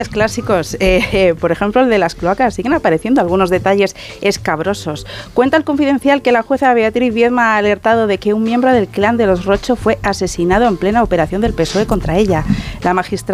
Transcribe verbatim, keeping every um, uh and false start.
Clásicos, eh, eh, por ejemplo el de las cloacas, siguen apareciendo algunos detalles escabrosos. Cuenta el Confidencial que la jueza Beatriz Viedma ha alertado de que un miembro del clan de los Rocho fue asesinado en plena operación del P S O E contra ella. La magistrada